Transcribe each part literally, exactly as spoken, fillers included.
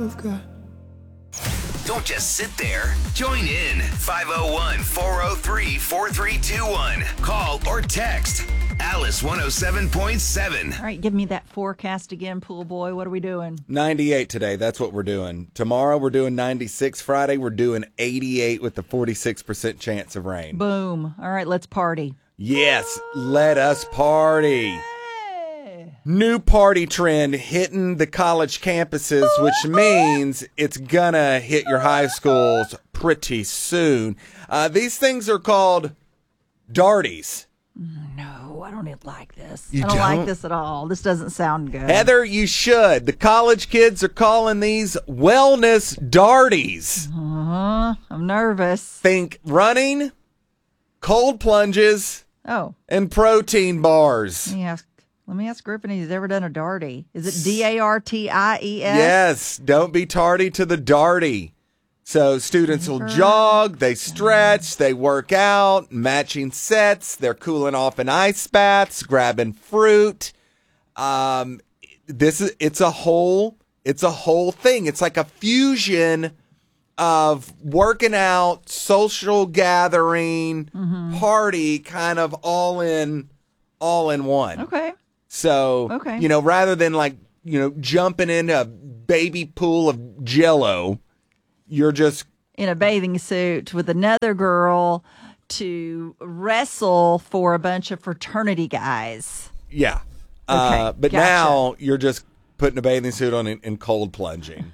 of God. Don't just sit there. Join in. five oh one, four oh three, four three two one. Call or text Alice one oh seven point seven. All right, give me that forecast again, pool boy. What are we doing? ninety-eight today. That's what we're doing. Tomorrow we're doing ninety-six. Friday we're doing eighty-eight with a forty-six percent chance of rain. Boom. All right, let's party. Yes, let us party. New party trend hitting the college campuses, which means it's gonna hit your high schools pretty soon. Uh, these things are called darties. No, I don't even like this. You I don't, don't? like this at all. This doesn't sound good. Heather, you should. The college kids are calling these wellness darties. Uh-huh. I'm nervous. Think running, cold plunges, Oh, and protein bars. let me ask. Let me ask Griffin if he's ever done a darty. Is it D A R T I E S? Yes, don't be tardy to the darty. So students will jog, they stretch, they work out, matching sets, they're cooling off in ice baths, grabbing fruit. Um, this is it's a whole it's a whole thing. It's like a fusion of working out, social gathering, Mm-hmm. party, kind of all in all in one. Okay. So, Okay. you know, rather than like, you know, jumping into a baby pool of Jell-O, you're just, In a bathing suit with another girl to wrestle for a bunch of fraternity guys. yeah. Okay, uh, but gotcha. now you're just putting a bathing suit on and, and cold plunging.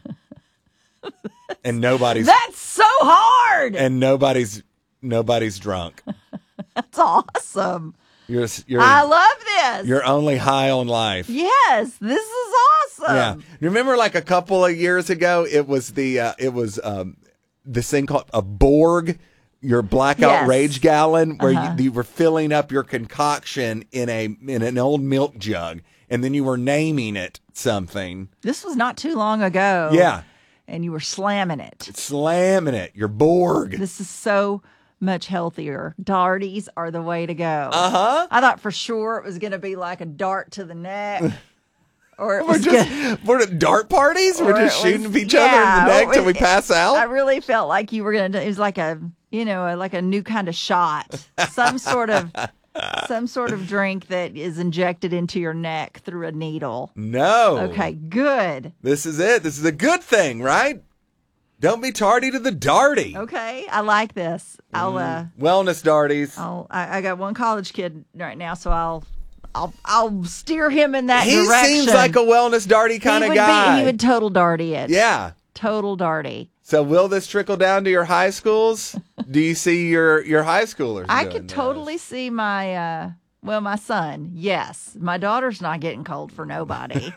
and nobody's, That's so hard. and nobody's, nobody's drunk. That's awesome. You're, s- you're, I love this. you're only high on life. Yes, this is awesome. Yeah. You remember like a couple of years ago, it was the, uh, it was, um, this thing called a Borg, your blackout Yes. rage gallon, where Uh-huh. you, you were filling up your concoction in a, in an old milk jug. And then you were naming it something. This was not too long ago. Yeah. And you were slamming it. Slamming it. Your Borg. This is so much healthier. Darties are the way to go. Uh-huh. I thought for sure it was going to be like a dart to the neck. Or it We're was just, gonna, we're at dart parties? We're or just it shooting was- each other in yeah, the neck it till we was- pass out? I really felt like you were going to, it was like a, you know, like a new kind of shot. Some sort of, some sort of drink that is injected into your neck through a needle. No. Okay, good. This is it. This is a good thing, right? Don't be tardy to the darty. Okay, I like this. I'll, uh, Wellness darties. I'll, I, I got one college kid right now, so I'll, I'll, I'll steer him in that He direction. seems like a wellness darty kind he of would guy. Be, he would total darty it. Yeah. Total darty. So will this trickle down to your high schools? Do you see your, your high schoolers I doing could this? totally see my, uh, well, my son, yes. My daughter's not getting cold for nobody.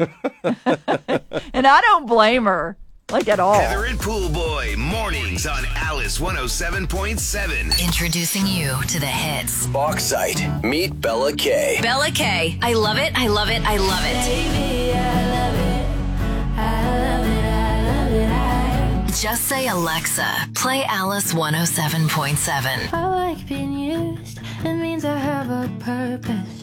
And I don't blame her, like at all. Heather and Pool Boy, mornings on Alice one oh seven point seven. Introducing you to the hits. Bauxite. Meet Bella K. Bella K. I love it. I love it. I love it. Just say, Alexa, play Alice one oh seven point seven. I like being used. It means I have a purpose.